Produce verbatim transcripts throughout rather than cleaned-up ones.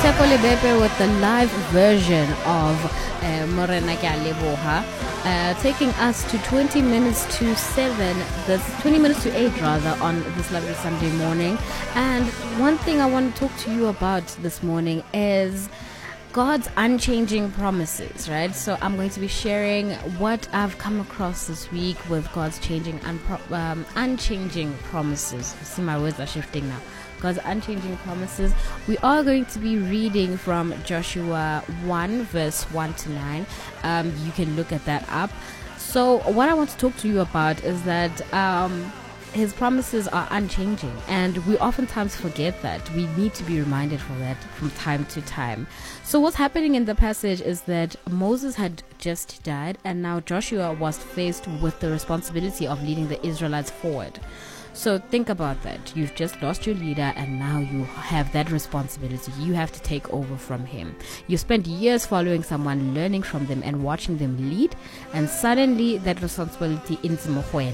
Teko Lebepe with the live version of uh, Morena Ke A Leboha, uh, taking us to twenty minutes to seven, that's twenty minutes to eight rather, on this lovely Sunday morning. And one thing I want to talk to you about this morning is God's unchanging promises, right? So I'm going to be sharing what I've come across this week with God's changing unpro- um, unchanging promises. You see, my words are shifting now. God's unchanging promises. We are going to be reading from Joshua one verse one to nine. Um, you can look at that up. So what I want to talk to you about is that um, his promises are unchanging, and we oftentimes forget that. We need to be reminded for that from time to time. So what's happening in the passage is that Moses had just died, and now Joshua was faced with the responsibility of leading the Israelites forward. So think about that. You've just lost your leader, and now you have that responsibility. You have to take over from him. You spent years following someone, learning from them and watching them lead, and suddenly that responsibility into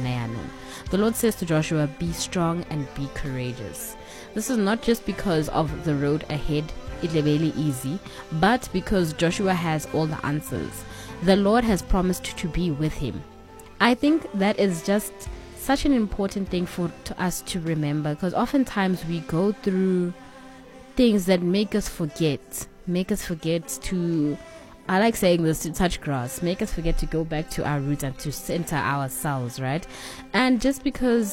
the Lord says to Joshua, be strong and be courageous. This is not just because of the road ahead, it's really easy, but because Joshua has all the answers. The Lord has promised to be with him. I think that is just such an important thing for to us to remember, because oftentimes we go through things that make us forget, make us forget to, I like saying this, to touch grass, make us forget to go back to our roots and to center ourselves, right? And just because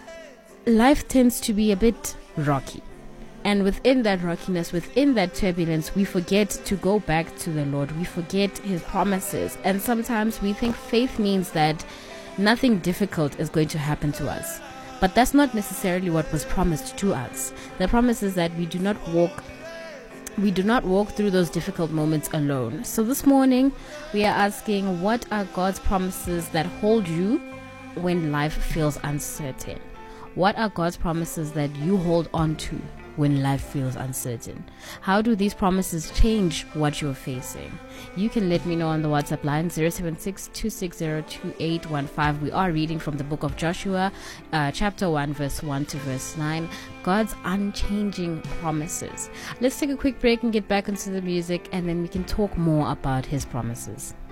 life tends to be a bit rocky, and within that rockiness, within that turbulence, we forget to go back to the Lord. We forget his promises. And sometimes we think faith means that nothing difficult is going to happen to us. But that's not necessarily what was promised to us. The promise is that we do not walk we do not walk through those difficult moments alone. So this morning we are asking, what are God's promises that hold you when life feels uncertain? What are God's promises that you hold on to when life feels uncertain? How do these promises change what you're facing? You can let me know on the WhatsApp line zero seven six, two six zero, two eight one five. We are reading from the book of Joshua, uh, chapter one, verse one to verse nine. God's unchanging promises. Let's take a quick break and get back into the music, and then we can talk more about his promises.